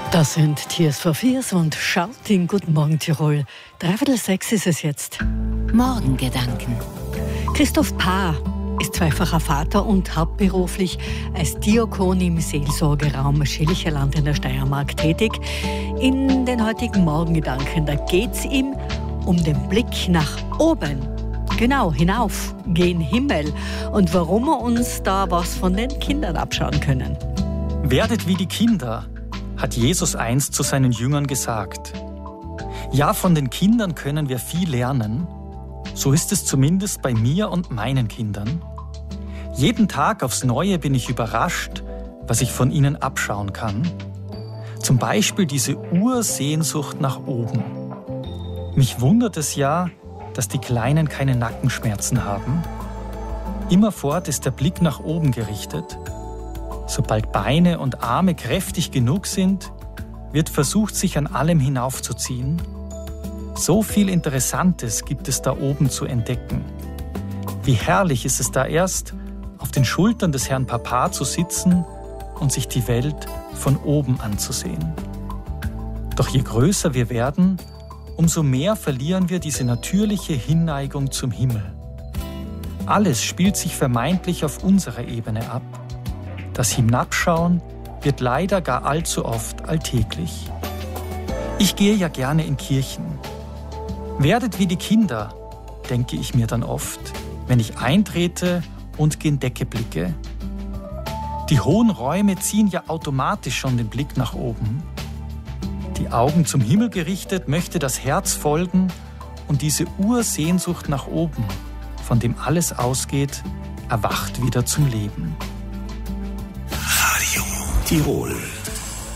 Das sind Tears for Fears und Shouting. Guten Morgen, Tirol. 5:45 ist es jetzt. Morgengedanken. Christoph Paar ist zweifacher Vater und hauptberuflich als Diakon im Seelsorgeraum Schilcherland in der Steiermark tätig. In den heutigen Morgengedanken, da geht es ihm um den Blick nach oben. Genau, hinauf, gen Himmel. Und warum wir uns da was von den Kindern abschauen können. Werdet wie die Kinder, hat Jesus einst zu seinen Jüngern gesagt. Ja, von den Kindern können wir viel lernen. So ist es zumindest bei mir und meinen Kindern. Jeden Tag aufs Neue bin ich überrascht, was ich von ihnen abschauen kann. Zum Beispiel diese Ursehnsucht nach oben. Mich wundert es ja, dass die Kleinen keine Nackenschmerzen haben. Immerfort ist der Blick nach oben gerichtet. Sobald Beine und Arme kräftig genug sind, wird versucht, sich an allem hinaufzuziehen. So viel Interessantes gibt es da oben zu entdecken. Wie herrlich ist es da erst, auf den Schultern des Herrn Papa zu sitzen und sich die Welt von oben anzusehen. Doch je größer wir werden, umso mehr verlieren wir diese natürliche Hinneigung zum Himmel. Alles spielt sich vermeintlich auf unserer Ebene ab. Das Hinabschauen wird leider gar allzu oft alltäglich. Ich gehe ja gerne in Kirchen. Werdet wie die Kinder, denke ich mir dann oft, wenn ich eintrete und gen Decke blicke. Die hohen Räume ziehen ja automatisch schon den Blick nach oben. Die Augen zum Himmel gerichtet, möchte das Herz folgen und diese Ursehnsucht nach oben, von dem alles ausgeht, erwacht wieder zum Leben. Radio Tirol.